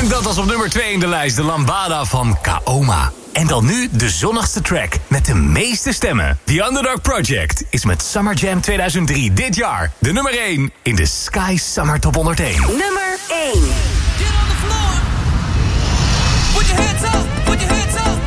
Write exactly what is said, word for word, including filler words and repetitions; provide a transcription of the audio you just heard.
En dat was op nummer twee in de lijst, de Lambada van Kaoma. En dan nu de zonnigste track met de meeste stemmen. The Underdog Project is met Summer Jam tweeduizend drie dit jaar de nummer één in de Sky Summer Top honderdéén. Nummer één. Get on the floor. Put your hands up, put your hands up.